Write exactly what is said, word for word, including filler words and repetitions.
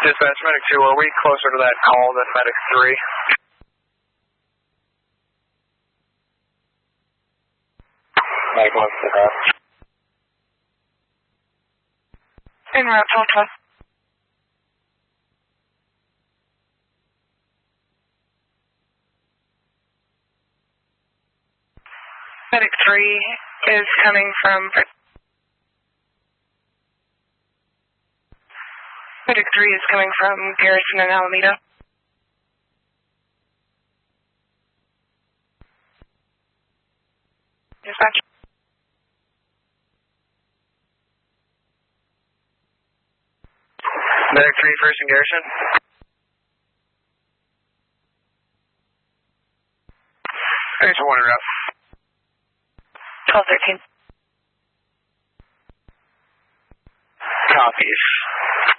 Dispatch, Medic two, are we closer to that call than Medic three? Medic one, sit down. En route, Delta. Medic three is coming from... Medic three is coming from Garrison and Alameda. Dispatch. Medic three, first in Garrison. There's one in route. twelve thirteen. Copies.